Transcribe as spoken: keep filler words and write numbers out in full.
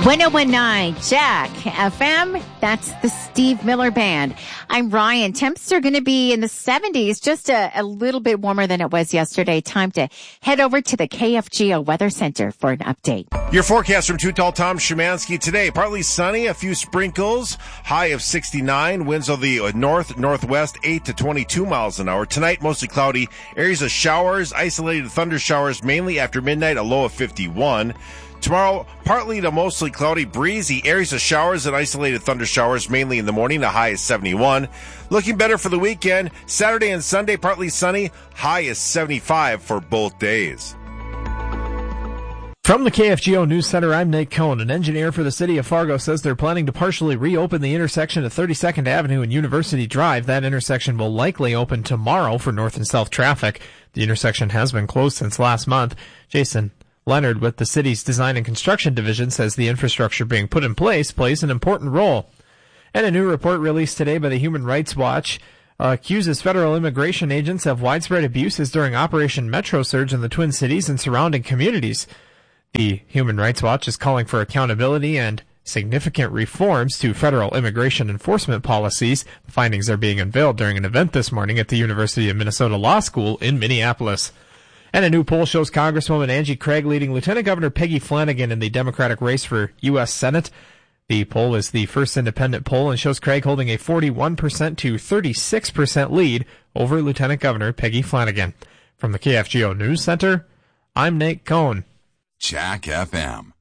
one oh one point nine Jack F M. That's the Steve Miller Band. I'm Ryan. Temps are going to be in the seventies, just a, a little bit warmer than it was yesterday. Time to head over to the K F G O Weather Center for an update. Your forecast from Too Tall Tom Szymanski today. Partly sunny, a few sprinkles, high of sixty-nine. Winds of the north, northwest, eight to twenty-two miles an hour. Tonight, mostly cloudy. Areas of showers, isolated thunder showers, mainly after midnight, a low of fifty-one. Tomorrow, partly to mostly cloudy, breezy, areas of showers and isolated thunder showers, mainly in the morning, the high is seventy-one. Looking better for the weekend, Saturday and Sunday, partly sunny, high is seventy-five for both days. From the K F G O News Center, I'm Nate Cohn. An engineer for the city of Fargo says they're planning to partially reopen the intersection of thirty-second Avenue and University Drive. That intersection will likely open tomorrow for north and south traffic. The intersection has been closed since last month. Jason Leonard with the city's Design and Construction Division says the infrastructure being put in place plays an important role. And a new report released today by the Human Rights Watch uh, accuses federal immigration agents of widespread abuses during Operation Metro Surge in the Twin Cities and surrounding communities. The Human Rights Watch is calling for accountability and significant reforms to federal immigration enforcement policies. The findings are being unveiled during an event this morning at the University of Minnesota Law School in Minneapolis. And a new poll shows Congresswoman Angie Craig leading Lieutenant Governor Peggy Flanagan in the Democratic race for U S Senate. The poll is the first independent poll and shows Craig holding a forty-one percent to thirty-six percent lead over Lieutenant Governor Peggy Flanagan. From the K F G O News Center, I'm Nate Cohn. Jack F M.